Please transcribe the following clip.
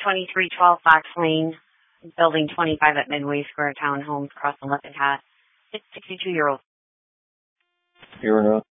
2312 Fox Lane, Building 25 at Midway Square Townhomes, Crossing Lippincott. It's 62-year-old. Here or not?